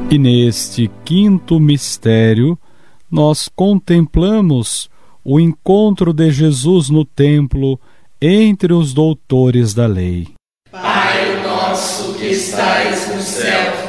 E neste quinto mistério, nós contemplamos o encontro de Jesus no templo entre os doutores da lei. Pai nosso que estais no céu,